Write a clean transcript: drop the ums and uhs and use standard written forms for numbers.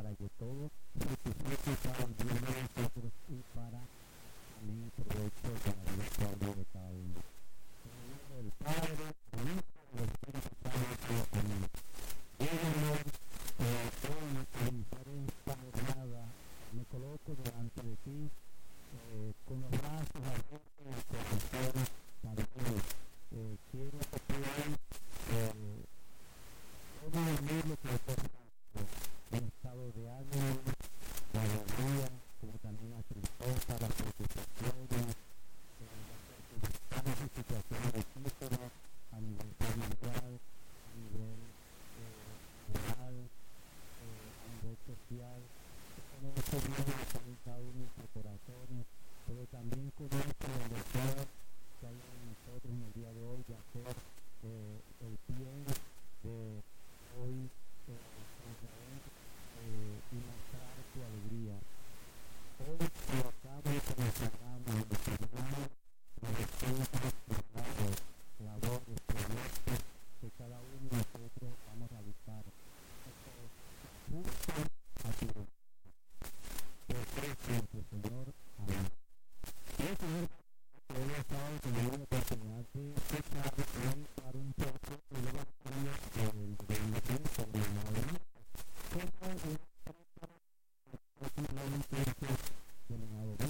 para que todo fructifique para el bien de nosotros y para también provecho para el desarrollo de cada uno. En el nombre del Padre, del Hijo y del Espíritu Santo. Amén. Señor, hoy en esta jornada me coloco delante de ti con los brazos abiertos y el corazón partido. Quiero que tú hoy todo el lo que te el estado de ánimo, la alegría, como también la tristeza, las preocupaciones, las situaciones difíciles a nivel familiar, a nivel moral, a nivel social. Conozco bien en cada uno de nuestros corazones, pero también conozco el deseo que hay en nosotros en el día de hoy de hacer el bien de hoy sonreír y mostrar tu alegría. Hoy colocamos y consagramos en el Señor los espíritus, labores, proyectos que cada uno de nosotros vamos a realizar. Justo a tu por Cristo nuestro Señor. Amén. El Señor hoy ha estado teniendo la oportunidad de escuchar y dar un poco de la doctrina del Iglesia de la Madre. Como una práctica del venado.